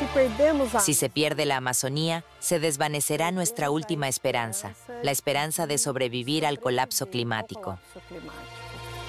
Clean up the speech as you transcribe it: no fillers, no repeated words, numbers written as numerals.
Si se pierde la Amazonía, se desvanecerá nuestra última esperanza, la esperanza de sobrevivir al colapso climático.